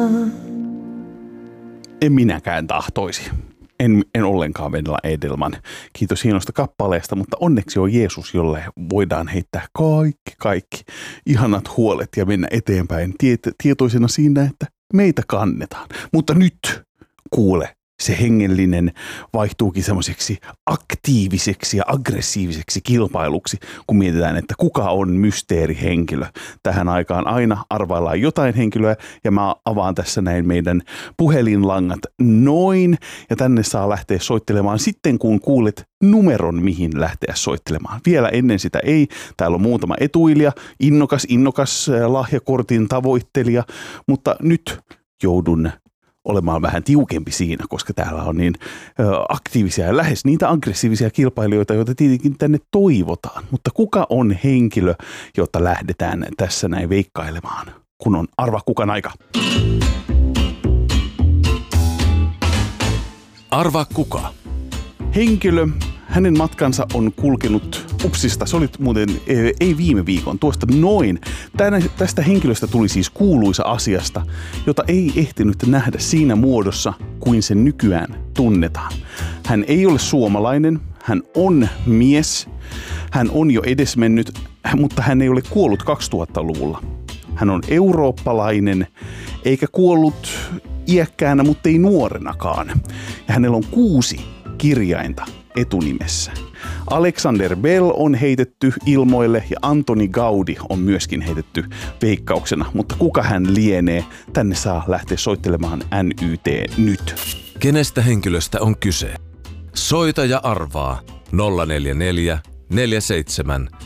En minäkään tahtoisi. En ollenkaan Venla Edelman. Kiitos hienosta kappaleesta, mutta onneksi on Jeesus, jolle voidaan heittää kaikki ihanat huolet ja mennä eteenpäin tietoisena siinä, että meitä kannetaan. Mutta nyt, kuule, se hengellinen vaihtuukin semmoiseksi aktiiviseksi ja aggressiiviseksi kilpailuksi, kun mietitään, että kuka on mysteerihenkilö. Tähän aikaan aina arvaillaan jotain henkilöä, ja mä avaan tässä näin meidän puhelinlangat noin, ja tänne saa lähteä soittelemaan sitten, kun kuulet numeron, mihin lähteä soittelemaan. Vielä ennen sitä ei. Täällä on muutama etuilija, innokas lahjakortin tavoittelija, mutta nyt joudun olemaan vähän tiukempi siinä, koska täällä on niin aktiivisia ja lähes niitä aggressiivisia kilpailijoita, joita tietenkin tänne toivotaan. Mutta kuka on henkilö, jota lähdetään tässä näin veikkailemaan, kun on arva kukan aika? Arva kuka? Henkilö, hänen matkansa on kulkenut upsista. Se oli muuten ei viime viikon, tuosta noin. Tästä henkilöstä tuli siis kuuluisa asiasta, jota ei ehtinyt nähdä siinä muodossa, kuin se nykyään tunnetaan. Hän ei ole suomalainen, hän on mies, hän on jo edesmennyt, mutta hän ei ole kuollut 2000-luvulla. Hän on eurooppalainen, eikä kuollut iäkkäänä, mutta ei nuorenakaan. Ja hänellä on 6 kirjainta etunimessä. Alexander Bell on heitetty ilmoille ja Antoni Gaudi on myöskin heitetty veikkauksena, mutta kuka hän lienee? Tänne saa lähteä soittelemaan NYT nyt. Kenestä henkilöstä on kyse? Soita ja arvaa 044 47